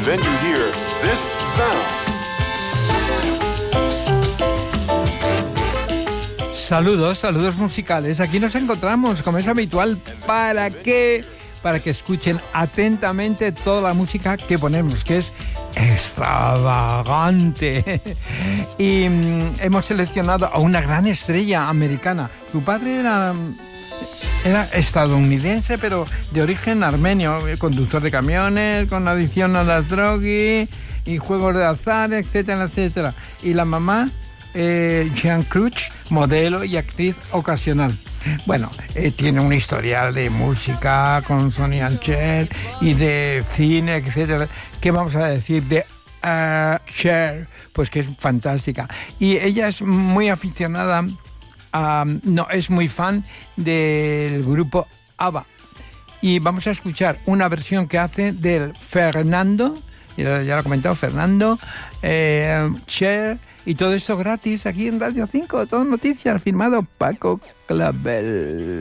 then you hear this sound. Saludos musicales. Aquí nos encontramos, como es habitual, ¿para qué? Para que escuchen atentamente toda la música que ponemos, que es extravagante. Y hemos seleccionado a una gran estrella americana. Su padre era estadounidense, pero de origen armenio, conductor de camiones, con adicción a las drogas y juegos de azar, etcétera, etcétera. Y la mamá, Jean Crouch, modelo y actriz ocasional. Bueno, tiene un historial de música con Sonny and Cher y de cine, etcétera. ¿Qué vamos a decir de Cher? Pues que es fantástica. Y ella es muy aficionada, es muy fan del grupo ABBA. Y vamos a escuchar una versión que hace del Fernando, ya lo ha comentado Fernando, Cher. Y todo esto gratis aquí en Radio 5, todo noticias, firmado Paco Clavel.